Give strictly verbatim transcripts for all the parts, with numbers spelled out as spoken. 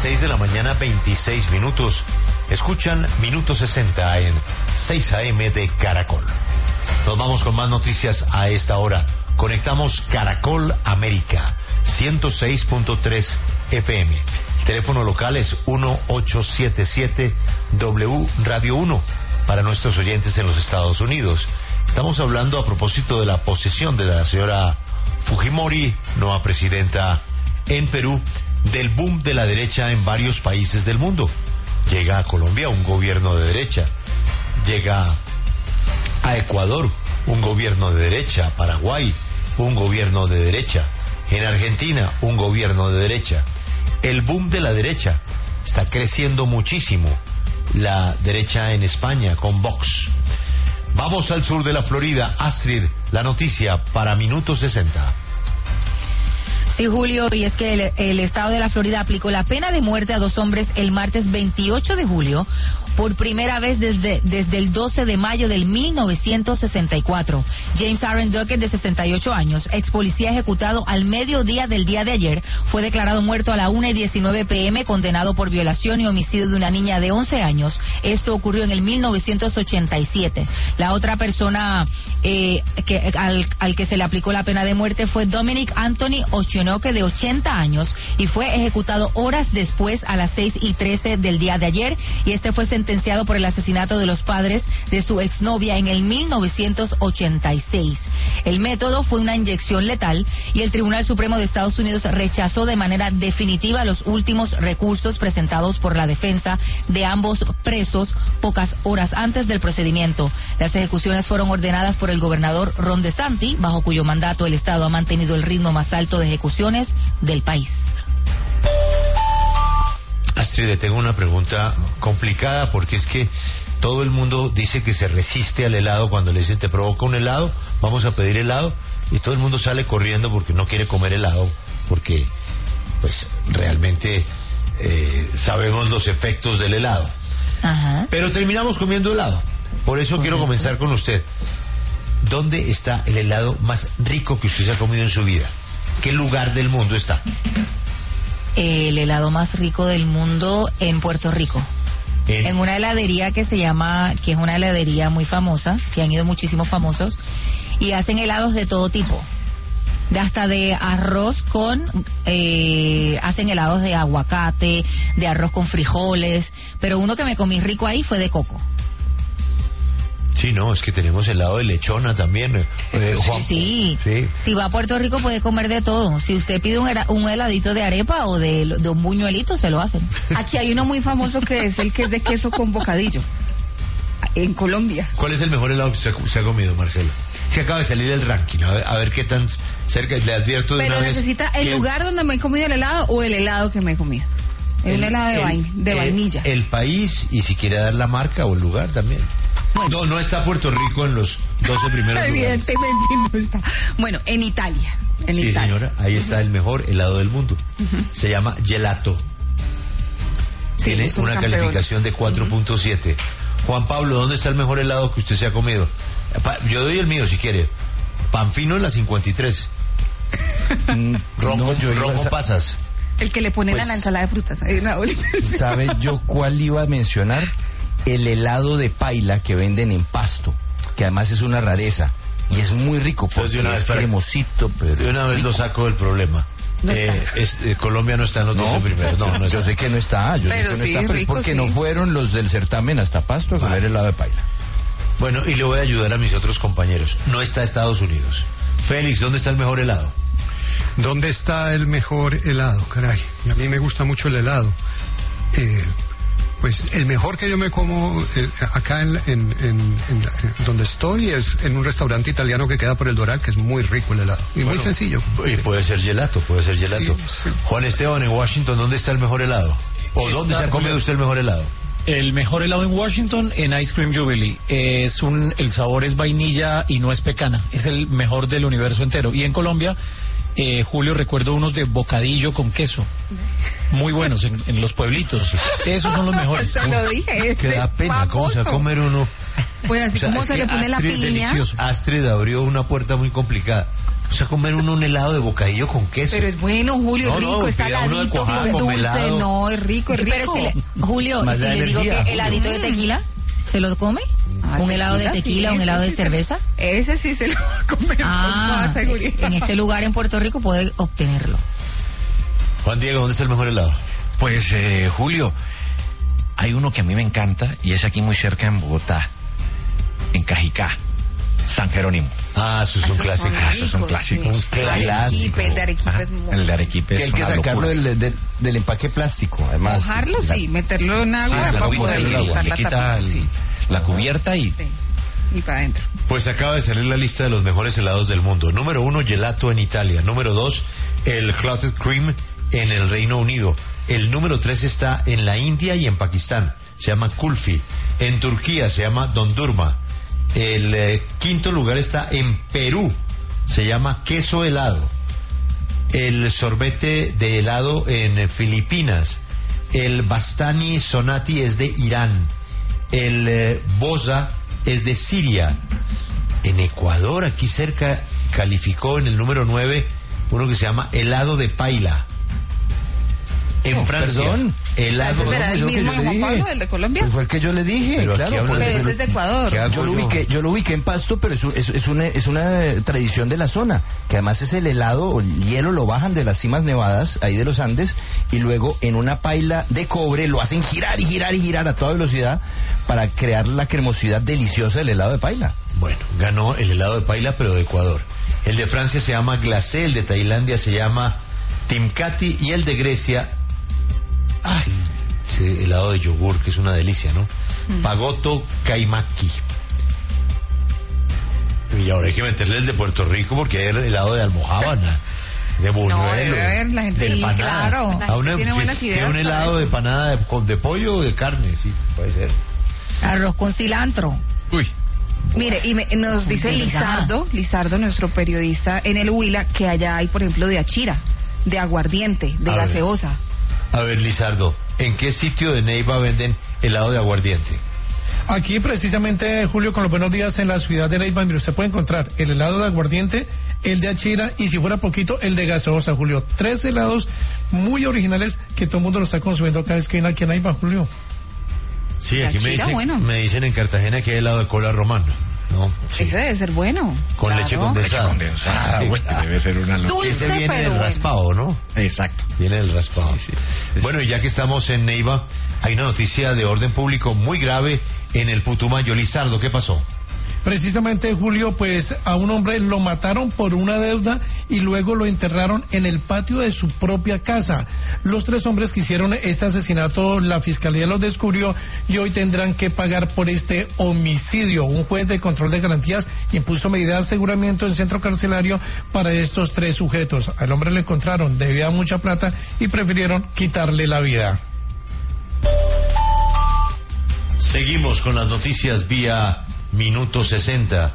seis de la mañana, veintiséis minutos. Escuchan Minuto sesenta en seis A M de Caracol. Nos vamos con más noticias a esta hora. Conectamos Caracol América, ciento seis punto tres F M. El teléfono local es uno ocho siete siete W Radio uno para nuestros oyentes en los Estados Unidos. Estamos hablando a propósito de la posesión de la señora Fujimori, nueva presidenta en Perú, del boom de la derecha en varios países del mundo. Llega a Colombia un gobierno de derecha, llega a Ecuador un gobierno de derecha, Paraguay un gobierno de derecha, en Argentina un gobierno de derecha. El boom de la derecha está creciendo muchísimo, la derecha en España con Vox. Vamos al sur de la Florida. Astrid, la noticia para Minuto sesenta. Sí, Julio, y es que el, el estado de la Florida aplicó la pena de muerte a dos hombres el martes veintiocho de julio, por primera vez desde, desde el doce de mayo del mil novecientos sesenta y cuatro. James Aaron Duckett, de sesenta y ocho años, ex policía ejecutado al mediodía del día de ayer, fue declarado muerto a la una y diecinueve p m, condenado por violación y homicidio de una niña de once años. Esto ocurrió en el mil novecientos ochenta y siete. La otra persona eh, que, al, al que se le aplicó la pena de muerte fue Dominic Anthony Ochonoke, de ochenta años, y fue ejecutado horas después a las seis y trece del día de ayer, y este fue sentenciado por el asesinato de los padres de su exnovia en el mil novecientos ochenta y seis. El método fue una inyección letal y el Tribunal Supremo de Estados Unidos rechazó de manera definitiva los últimos recursos presentados por la defensa de ambos presos pocas horas antes del procedimiento. Las ejecuciones fueron ordenadas por el gobernador Ron DeSantis, bajo cuyo mandato el Estado ha mantenido el ritmo más alto de ejecuciones del país. Astrid, tengo una pregunta complicada porque es que todo el mundo dice que se resiste al helado cuando le dicen te provoca un helado, vamos a pedir helado, y todo el mundo sale corriendo porque no quiere comer helado, porque pues realmente eh, sabemos los efectos del helado. Ajá. Pero terminamos comiendo helado. Por eso Correcto. Quiero comenzar con usted. ¿Dónde está el helado más rico que usted se ha comido en su vida? ¿Qué lugar del mundo está? El helado más rico del mundo en Puerto Rico. ¿En? en una heladería que se llama, que es una heladería muy famosa, que han ido muchísimos famosos, y hacen helados de todo tipo, de hasta de arroz con, eh, hacen helados de aguacate, de arroz con frijoles, pero uno que me comí rico ahí fue de coco. Sí, no, es que tenemos helado de lechona también. Eh, Juan, sí, sí, si va a Puerto Rico puede comer de todo. Si usted pide un, un heladito de arepa o de, de un buñuelito, se lo hacen. Aquí hay uno muy famoso que es el que es de queso con bocadillo, en Colombia. ¿Cuál es el mejor helado que se ha, se ha comido, Marcelo? Se acaba de salir el ranking, a ver, a ver qué tan cerca, le advierto de Pero una vez. Pero necesita el lugar donde me he comido el helado o el helado que me he comido. El, un helado de, el, vain, de el, vainilla. El país, y si quiere dar la marca o el lugar también. Bueno. No, no está Puerto Rico en los doce primeros Evidentemente lugares. No está. Bueno, en Italia. En sí, Italia. señora, ahí está uh-huh. el mejor helado del mundo. Uh-huh. Se llama gelato. Sí, tiene una campeón. Calificación de cuatro punto siete. Uh-huh. Juan Pablo, ¿dónde está el mejor helado que usted se ha comido? Yo doy el mío si quiere. Panfino en la cincuenta y tres. Rojo, no, yo rojo pasas. El que le ponen pues, a la ensalada de frutas. ¿Sabe yo cuál iba a mencionar? El helado de paila que venden en Pasto, que además es una rareza y es muy rico porque una vez es cremosito, pero de una vez rico. Lo saco del problema. No eh, es, eh, Colombia no está en los no, doce primeros. No, no yo está. sé que no está, yo pero sé que no sí, está, rico, porque sí. no fueron los del certamen hasta Pasto a comer vale. helado de paila. Bueno, y le voy a ayudar a mis otros compañeros. No está Estados Unidos. Félix, ¿dónde está el mejor helado? ¿Dónde está el mejor helado? Caray, y a mí me gusta mucho el helado. Eh, pues el mejor que yo me como eh, acá en, en, en, en, en donde estoy es en un restaurante italiano que queda por el Doral, que es muy rico el helado y bueno, muy sencillo. Y puede ser gelato, puede ser gelato. Sí, sí. Juan Esteban, en Washington, ¿dónde está el mejor helado? ¿O está, dónde se ha comido usted el mejor helado? El mejor helado en Washington, en Ice Cream Jubilee. Es un, el sabor es vainilla y no es pecana. Es el mejor del universo entero. Y en Colombia, Eh, Julio, recuerdo unos de bocadillo con queso. Muy buenos en, en los pueblitos. Esos son los mejores. Te lo dije. Que da pena, ¿cómo se va a comer uno? Pues así O sea, como es se que le pone la Astrid, piña. delicioso. Astrid abrió una puerta muy complicada. O sea, comer uno un helado de bocadillo con queso. Pero es bueno, Julio, No, es rico, no, es pida uno de saladito, cuajada sin con dulce, helado. no, es rico, es rico. Pero si le, Julio, Más si da le digo energía, que Julio. heladito de tequila, ¿se lo come? Ah, ¿Un helado de sí, tequila, un ese helado sí de se- cerveza? Ese sí se lo va a comer Ah, con toda seguridad. en este lugar en Puerto Rico puede obtenerlo. Juan Diego, ¿dónde está el mejor helado? Pues, eh, Julio, hay uno que a mí me encanta y es aquí muy cerca en Bogotá, en Cajicá, San Jerónimo. Ah, eso es un Esos son clásico. Ah, eso es un ricos, clásico. sí. Un clásico. Arequipe, el de Arequipe Ah, es muy... el de Arequipe Que es hay que una sacarlo locura. del, del, del empaque plástico, además. Mojarlo, La- sí, meterlo en agua Sí, para la poder cubierta, le- quitar le la quita tapa. el- Sí, la cubierta y... sí. Y para adentro. Pues acaba de salir la lista de los mejores helados del mundo. Número uno, gelato en Italia. Número dos, el clotted cream en el Reino Unido. El número tres está en la India y en Pakistán. Se llama kulfi. En Turquía se llama dondurma. El eh, quinto lugar está en Perú. Se llama queso helado. El sorbete de helado en eh, Filipinas. El Bastani Sonati es de Irán. El eh, Boza es de Siria. En Ecuador, aquí cerca, calificó en el número nueve uno que se llama helado de paila. En Oh, Francia, perdón. helado ¿Será no, el yo que mismo yo le Juan dije. Pablo, el de Colombia? Pues fue el que yo le dije, Pero aquí claro. hablan por- Pero de- ese es de Ecuador. ¿Qué hago Yo lo yo? ubiqué, yo lo ubiqué en Pasto, pero es, un- es, es una, es una eh, tradición de la zona, que además es el helado o el hielo lo bajan de las cimas nevadas, ahí de los Andes, y luego en una paila de cobre lo hacen girar y girar y girar a toda velocidad para crear la cremosidad deliciosa del helado de paila. Bueno, ganó el helado de paila, pero de Ecuador. El de Francia se llama glacé, el de Tailandia se llama timkati y el de Grecia, ay, ese helado de yogur, que es una delicia, ¿no? Pagoto kaimaki. Y ahora hay que meterle el de Puerto Rico porque hay el helado de almojábana, de buñuelo, debe haber, la gente- de sí, empanada. claro, la A gente una- tiene buenas que- ideas que un para helado de eso. empanada de, con- de pollo o de carne, sí, puede ser. Arroz con cilantro. Uy, Mire, y me- nos dice ¿verdad? Lizardo, Lizardo, nuestro periodista en el Huila, que allá hay, por ejemplo, de achira, de aguardiente, de A ver. gaseosa. A ver, Lizardo, ¿en qué sitio de Neiva venden helado de aguardiente? Aquí precisamente, Julio, con los buenos días en la ciudad de Neiva, mire, usted puede encontrar el helado de aguardiente, el de achira y si fuera poquito, el de gaseosa, Julio. Tres helados muy originales que todo el mundo lo está consumiendo cada vez que viene aquí a Neiva, Julio. Sí, La aquí me chira, dicen, bueno. me dicen en Cartagena que hay helado de cola romana, ¿no? Sí. Ese debe ser bueno. Con Claro. leche condensada. condensada, Sí, güey, claro. debe ser una locura. Dulce, Ese viene pero del bueno. raspado, ¿no? Exacto. Viene del raspado. Sí, sí. Bueno, y ya que estamos en Neiva, hay una noticia de orden público muy grave en el Putumayo. Lizardo, ¿qué pasó? Precisamente, Julio, pues a un hombre lo mataron por una deuda y luego lo enterraron en el patio de su propia casa. Los tres hombres que hicieron este asesinato, la fiscalía los descubrió y hoy tendrán que pagar por este homicidio. Un juez de control de garantías impuso medida de aseguramiento en centro carcelario para estos tres sujetos. Al hombre le encontraron, debía mucha plata y prefirieron quitarle la vida. Seguimos con las noticias vía Minuto sesenta.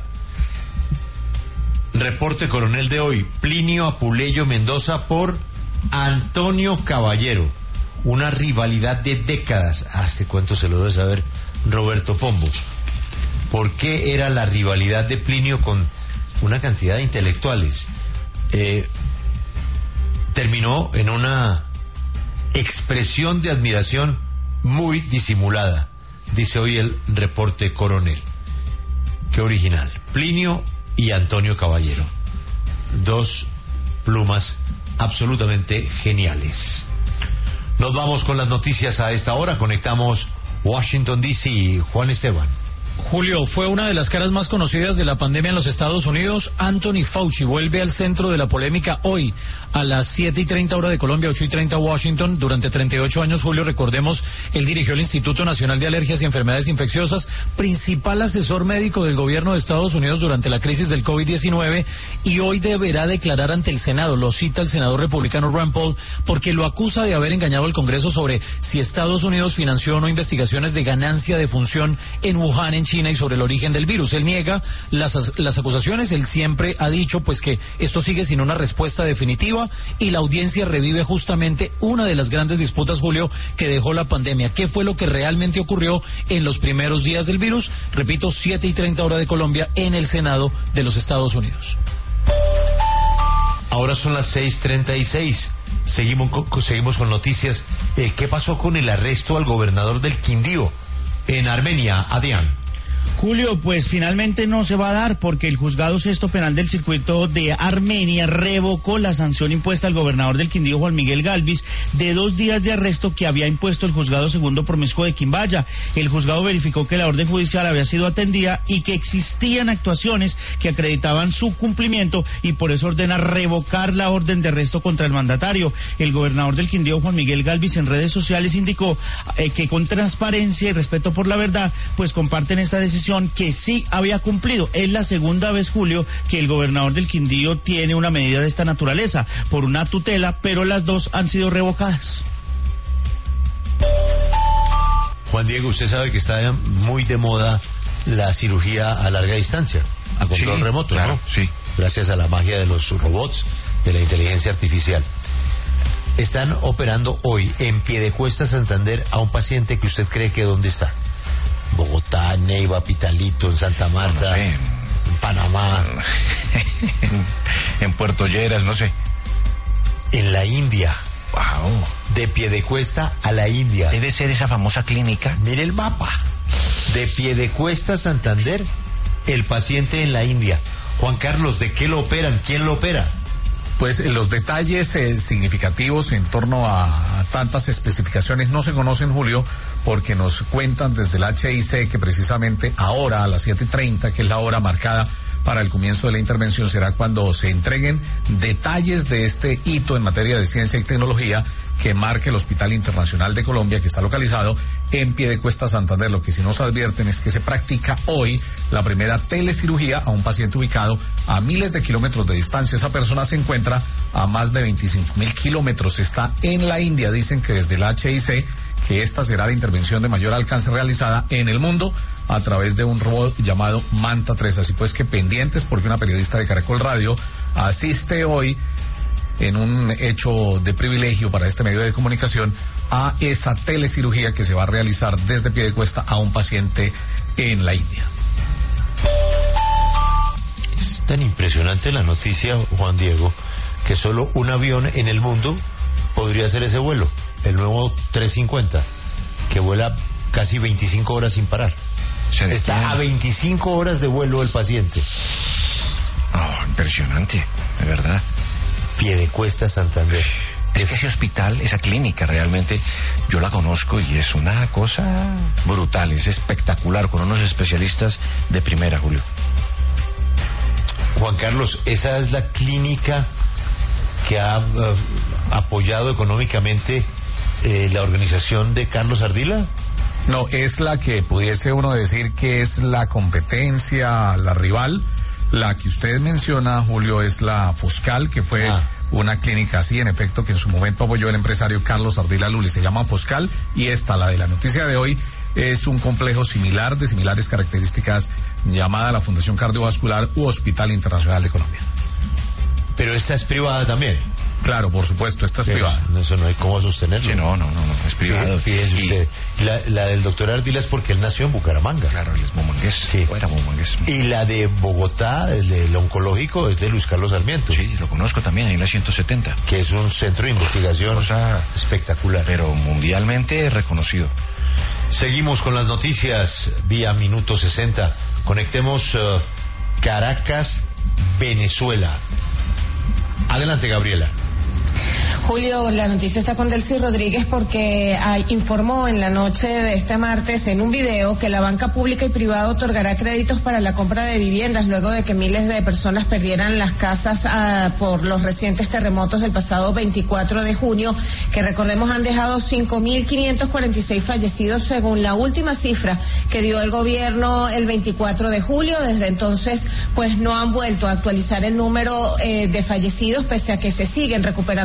Reporte coronel de hoy. Plinio Apuleyo Mendoza por Antonio Caballero. Una rivalidad de décadas. Ah, este cuento se lo debe saber Roberto Pombo. ¿Por qué era la rivalidad de Plinio con una cantidad de intelectuales? Eh, terminó en una expresión de admiración muy disimulada, dice hoy el reporte coronel. Qué original. Plinio y Antonio Caballero. Dos plumas absolutamente geniales. Nos vamos con las noticias a esta hora. Conectamos Washington, D C Juan Esteban. Julio, fue una de las caras más conocidas de la pandemia en los Estados Unidos. Anthony Fauci vuelve al centro de la polémica hoy a las siete y treinta hora de Colombia, ocho y treinta Washington. Durante treinta y ocho años, Julio, recordemos, él dirigió el Instituto Nacional de Alergias y Enfermedades Infecciosas, principal asesor médico del gobierno de Estados Unidos durante la crisis del COVID diecinueve, y hoy deberá declarar ante el Senado. Lo cita el senador republicano Rand Paul porque lo acusa de haber engañado al Congreso sobre si Estados Unidos financió o no investigaciones de ganancia de función en Wuhan, en China y sobre el origen del virus. Él niega las, las acusaciones, él siempre ha dicho pues que esto sigue sin una respuesta definitiva y la audiencia revive justamente una de las grandes disputas, Julio, que dejó la pandemia. ¿Qué fue lo que realmente ocurrió en los primeros días del virus? Repito, siete y treinta hora de Colombia en el Senado de los Estados Unidos. Ahora son las seis treinta y seis. Seguimos con, seguimos con noticias. Eh, ¿Qué pasó con el arresto al gobernador del Quindío en Armenia, Adrián? Julio, pues finalmente no se va a dar porque el juzgado sexto penal del circuito de Armenia revocó la sanción impuesta al gobernador del Quindío, Juan Miguel Galvis, de dos días de arresto que había impuesto el juzgado segundo promiscuo de Quimbaya. El juzgado verificó que la orden judicial había sido atendida y que existían actuaciones que acreditaban su cumplimiento y por eso ordena revocar la orden de arresto contra el mandatario. El gobernador del Quindío, Juan Miguel Galvis, en redes sociales indicó eh, que con transparencia y respeto por la verdad, pues comparten esta decisión que sí había cumplido. Es la segunda vez, Julio, que el gobernador del Quindío tiene una medida de esta naturaleza, por una tutela, pero las dos han sido revocadas. Juan Diego, usted sabe que está muy de moda la cirugía a larga distancia, a control sí, remoto, claro, ¿no? Sí. Gracias a la magia de los robots, de la inteligencia artificial. Están operando hoy en Piedecuesta, Santander, a un paciente que usted cree que ¿dónde está? Bogotá, Neiva, Pitalito, en Santa Marta, no, no sé. En Panamá, en Puerto Lleras, no sé. En la India. Wow. De Piedecuesta a la India. Debe ser esa famosa clínica. Mire el mapa. De Piedecuesta, Santander, el paciente en la India. Juan Carlos, ¿de qué lo operan? ¿Quién lo opera? Pues los detalles eh, significativos en torno a, a tantas especificaciones no se conocen, Julio, porque nos cuentan desde el H I C que precisamente ahora a las siete y treinta, que es la hora marcada para el comienzo de la intervención, será cuando se entreguen detalles de este hito en materia de ciencia y tecnología que marque el Hospital Internacional de Colombia, que está localizado en Piedecuesta, Santander. Lo que sí nos advierten es que se practica hoy la primera telecirugía a un paciente ubicado a miles de kilómetros de distancia. Esa persona se encuentra a más de veinticinco mil kilómetros, está en la India. Dicen que desde el H I C que esta será la intervención de mayor alcance realizada en el mundo a través de un robot llamado Manta tres. Así pues que pendientes, porque una periodista de Caracol Radio asiste hoy en un hecho de privilegio para este medio de comunicación a esa telecirugía que se va a realizar desde Piedecuesta a un paciente en la India. Es tan impresionante la noticia, Juan Diego, que solo un avión en el mundo podría hacer ese vuelo, el nuevo trescientos cincuenta, que vuela casi veinticinco horas sin parar. Está a veinticinco horas de vuelo el paciente. Oh, impresionante, de verdad. Piedecuesta, Santander. Es que ese hospital, esa clínica, realmente yo la conozco y es una cosa brutal, es espectacular, con unos especialistas de primera, Julio. Juan Carlos, ¿esa es la clínica que ha uh, apoyado económicamente eh, la organización de Carlos Ardila? No, es la que pudiese uno decir que es la competencia, la rival. La que usted menciona, Julio, es la Foscal, que fue ah. una clínica así, en efecto, que en su momento apoyó el empresario Carlos Ardila Luli. Se llama Foscal, y esta, la de la noticia de hoy, es un complejo similar, de similares características, llamada la Fundación Cardiovascular u Hospital Internacional de Colombia. Pero esta es privada también. Claro, por supuesto, esta es Pero privada. Eso no hay cómo sostenerlo. Sí, no, no, no, no es privado. Fíjese y... usted, la, la del doctor Ardila es porque él nació en Bucaramanga. Claro, él es momangués. Sí. Era momangués. Y la de Bogotá, el del oncológico, es de Luis Carlos Sarmiento. Sí, lo conozco también, en la ciento setenta. Que es un centro de investigación, o sea, espectacular. Pero mundialmente reconocido. Seguimos con las noticias vía Minuto sesenta. Conectemos uh, Caracas, Venezuela. Adelante, Gabriela. Julio, la noticia está con Delcy Rodríguez porque ah, informó en la noche de este martes en un video que la banca pública y privada otorgará créditos para la compra de viviendas luego de que miles de personas perdieran las casas ah, por los recientes terremotos del pasado veinticuatro de junio, que recordemos han dejado cinco mil quinientos cuarenta y seis fallecidos según la última cifra que dio el gobierno el veinticuatro de julio. Desde entonces, pues no han vuelto a actualizar el número eh, de fallecidos, pese a que se siguen recuperando cuerpos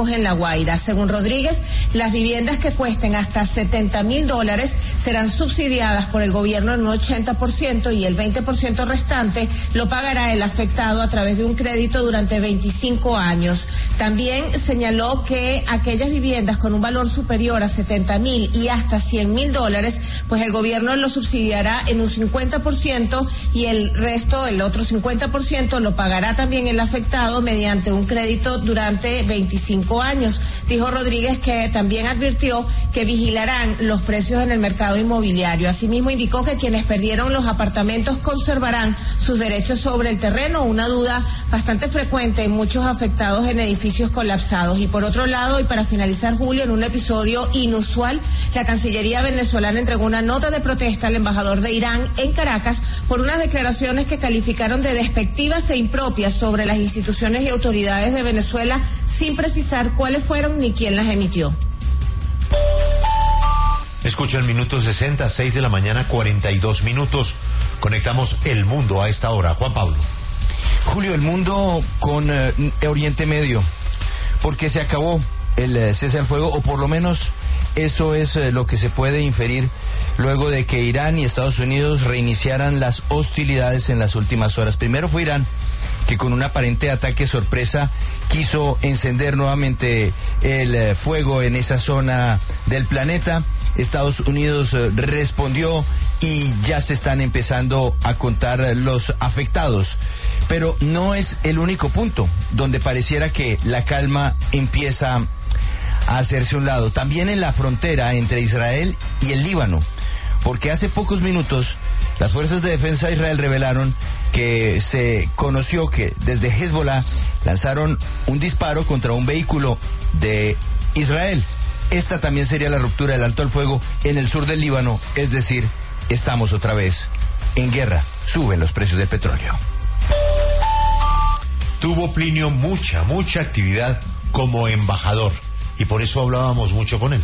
Ramos en La Guaira. Según Rodríguez, las viviendas que cuesten hasta setenta mil dólares serán subsidiadas por el gobierno en un ochenta por ciento y el veinte por ciento restante lo pagará el afectado a través de un crédito durante veinticinco años. También señaló que aquellas viviendas con un valor superior a setenta mil y hasta cien mil dólares, pues el gobierno lo subsidiará en un cincuenta por ciento y el resto, el otro cincuenta por ciento, lo pagará también el afectado mediante un crédito durante veinticinco años. Dijo Rodríguez que también advirtió que vigilarán los precios en el mercado inmobiliario. Asimismo, indicó que quienes perdieron los apartamentos conservarán sus derechos sobre el terreno, una duda bastante frecuente en muchos afectados en edificios colapsados. Y por otro lado, y para finalizar, Julio, en un episodio inusual, la Cancillería venezolana entregó una nota de protesta al embajador de Irán en Caracas por unas declaraciones que calificaron de despectivas e impropias sobre las instituciones y autoridades de Venezuela, sin precisar cuáles fueron ni quién las emitió. Escucha el minuto sesenta, seis de la mañana, cuarenta y dos minutos. Conectamos el mundo a esta hora. Juan Pablo. Julio, el mundo con eh, Oriente Medio, porque se acabó el eh, cese al fuego, o por lo menos eso es eh, lo que se puede inferir luego de que Irán y Estados Unidos reiniciaran las hostilidades en las últimas horas. Primero fue Irán, que con un aparente ataque sorpresa quiso encender nuevamente el eh, fuego en esa zona del planeta. Estados Unidos eh, respondió y ya se están empezando a contar los afectados. Pero no es el único punto donde pareciera que la calma empieza a hacerse a un lado. También en la frontera entre Israel y el Líbano, porque hace pocos minutos las fuerzas de defensa de Israel revelaron que se conoció que desde Hezbollah lanzaron un disparo contra un vehículo de Israel. Esta también sería la ruptura del alto al fuego en el sur del Líbano, es decir, estamos otra vez en guerra. Suben los precios del petróleo. Tuvo Plinio mucha, mucha actividad como embajador y por eso hablábamos mucho con él.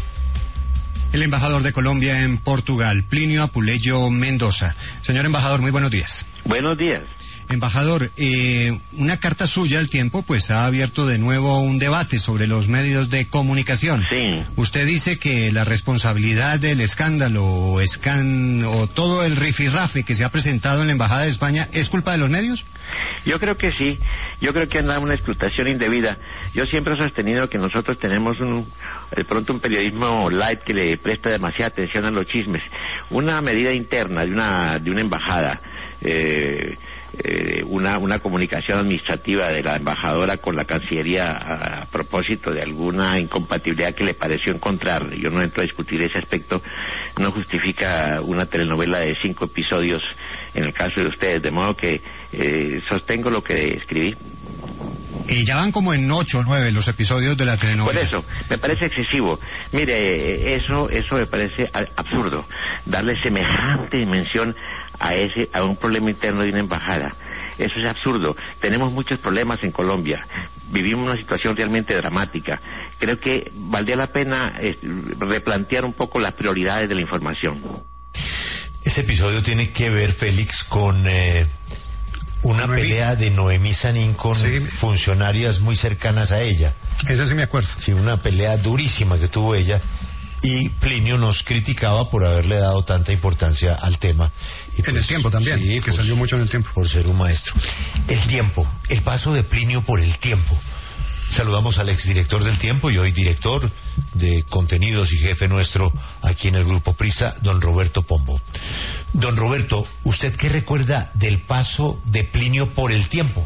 El embajador de Colombia en Portugal, Plinio Apuleyo Mendoza. Señor embajador, muy buenos días. Buenos días. Embajador, eh, una carta suya al Tiempo pues ha abierto de nuevo un debate sobre los medios de comunicación. Sí. Usted dice que la responsabilidad del escándalo o, escan, o todo el rifirrafe que se ha presentado en la Embajada de España es culpa de los medios. Yo creo que sí, yo creo que anda una explotación indebida. Yo siempre he sostenido que nosotros tenemos un, de pronto un periodismo light que le presta demasiada atención a los chismes. Una medida interna de una, de una embajada, eh, Eh, una, una comunicación administrativa de la embajadora con la Cancillería a, a propósito de alguna incompatibilidad que le pareció encontrar. Yo no entro a discutir ese aspecto, no justifica una telenovela de cinco episodios en el caso de ustedes, de modo que eh, sostengo lo que escribí. Y ya van como en ocho o nueve los episodios de la telenovela. Por eso, me parece excesivo. Mire, eso eso me parece absurdo, darle semejante dimensión a ese a un problema interno de una embajada. Eso es absurdo. Tenemos muchos problemas en Colombia. Vivimos una situación realmente dramática. Creo que valdría la pena eh, replantear un poco las prioridades de la información. Ese episodio tiene que ver, Félix, con eh, una Noemí. pelea de Noemí Sanín con sí. funcionarias muy cercanas a ella. Eso sí me acuerdo. Sí, una pelea durísima que tuvo ella. Y Plinio nos criticaba por haberle dado tanta importancia al tema. Y en pues, el Tiempo también, sí, que por, salió mucho en el Tiempo. Por ser un maestro. El Tiempo, el paso de Plinio por el Tiempo. Saludamos al exdirector del Tiempo y hoy director de contenidos y jefe nuestro aquí en el Grupo Prisa, don Roberto Pombo. Don Roberto, ¿usted qué recuerda del paso de Plinio por el Tiempo?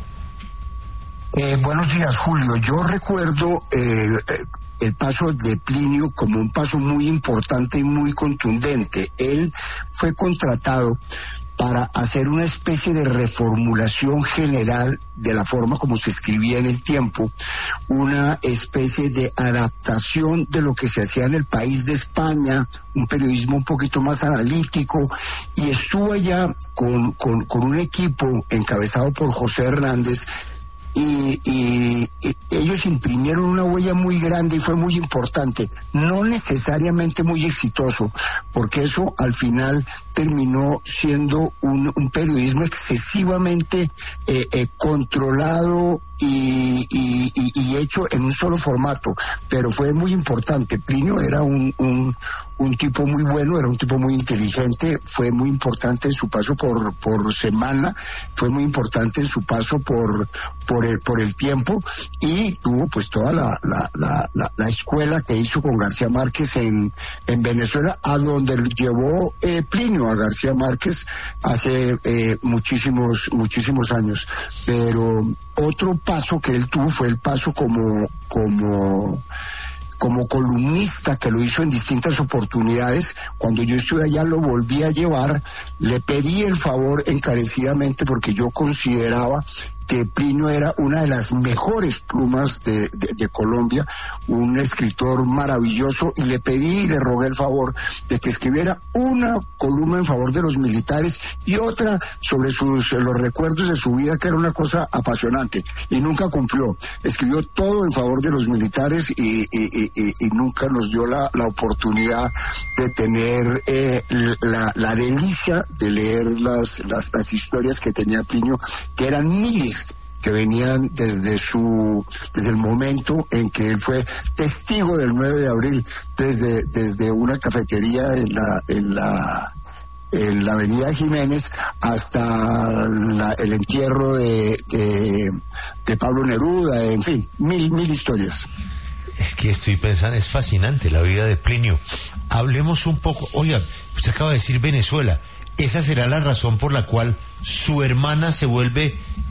Eh, buenos días, Julio. Yo recuerdo eh, el paso de Plinio como un paso muy importante y muy contundente. Él fue contratado para hacer una especie de reformulación general de la forma como se escribía en el Tiempo, una especie de adaptación de lo que se hacía en el país de España, un periodismo un poquito más analítico, y estuvo allá con, con, con un equipo encabezado por José Hernández, y, y, y ellos imprimieron una huella muy grande y fue muy importante, no necesariamente muy exitoso, porque eso al final terminó siendo un, un periodismo excesivamente eh, eh, controlado y, y, y, y hecho en un solo formato, pero fue muy importante. Plinio era un, un, un tipo muy bueno, era un tipo muy inteligente, fue muy importante en su paso por, por Semana, fue muy importante en su paso por, por, el, por el Tiempo, y tuvo pues toda la, la, la, la, la escuela que hizo con García Márquez en, en Venezuela, a donde llevó eh, Plinio a García Márquez hace eh, muchísimos, muchísimos años. Pero otro paso que él tuvo fue el paso como, como, como columnista, que lo hizo en distintas oportunidades. Cuando yo estuve allá lo volví a llevar, le pedí el favor encarecidamente porque yo consideraba que Plinio era una de las mejores plumas de, de, de Colombia, un escritor maravilloso, y le pedí y le rogué el favor de que escribiera una columna en favor de los militares y otra sobre sus los recuerdos de su vida, que era una cosa apasionante, y nunca cumplió. Escribió todo en favor de los militares y, y, y, y, y nunca nos dio la, la oportunidad de tener eh, la, la delicia de leer las, las, las historias que tenía Plinio, que eran miles, que venían desde su desde el momento en que él fue testigo del nueve de abril, desde desde una cafetería en la en la en la avenida Jiménez hasta la, el entierro de, de de Pablo Neruda, en fin, mil mil historias. Es que estoy pensando, es fascinante la vida de Plinio. Hablemos un poco, oiga, usted acaba de decir Venezuela. ¿Esa será la razón por la cual su hermana se vuelve